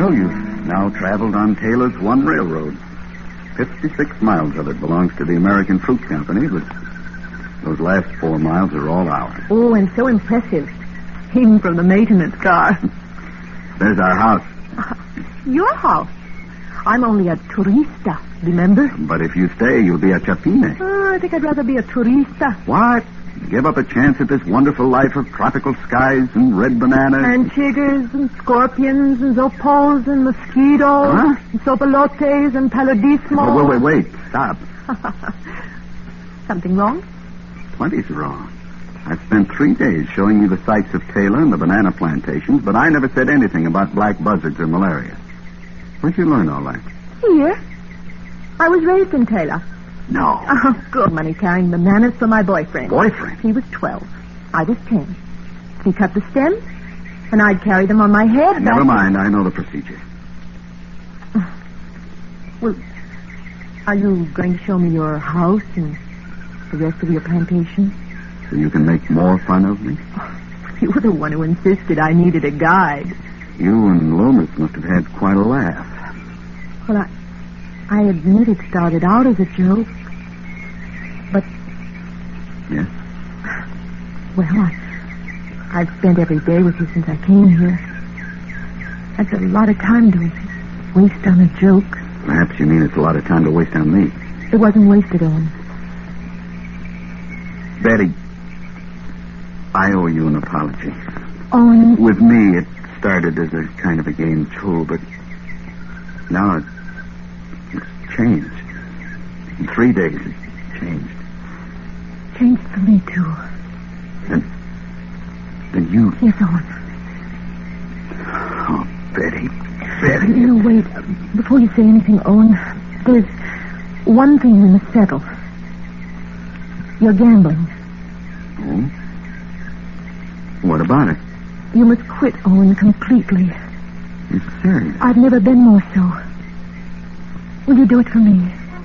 Well, you've now traveled on Taylor's one railroad. 56 miles of it belongs to the American Fruit Company, but those last 4 miles are all ours. Oh, and so impressive. Even from the maintenance car. There's our house. Your house? I'm only a turista, remember? But if you stay, you'll be a chapine. I think I'd rather be a turista. What? Give up a chance at this wonderful life of tropical skies and red bananas? And chiggers and scorpions and zopos and mosquitoes. Huh? And sopalotes and paludismo. Oh, wait. Stop. Something wrong? Plenty's wrong. I've spent 3 days showing you the sights of Taylor and the banana plantations, but I never said anything about black buzzards or malaria. Where'd you learn all that? Here. I was raised in Taylor. No. Oh, good money carrying bananas for my boyfriend. Boyfriend? He was 12. I was 10. He cut the stems, and I'd carry them on my head. Never mind. I know the procedure. Well, are you going to show me your house and the rest of your plantation? So you can make more fun of me? You were the one who insisted I needed a guide. You and Loomis must have had quite a laugh. Well, I admit it started out as a joke. But... Yes? Well, I've spent every day with you since I came here. That's a lot of time to waste on a joke. Perhaps you mean it's a lot of time to waste on me. It wasn't wasted, Owen. Betty, I owe you an apology. Owen... With me, it started as a kind of a game, too, but now it's changed. In 3 days, it's changed. Changed for me, too. And you... Yes, Owen. Oh, Betty. No, wait. Before you say anything, Owen, there's one thing you must settle. You're gambling. Oh? What about it? You must quit, Owen, completely. You're serious? I've never been more so. Will you do it for me?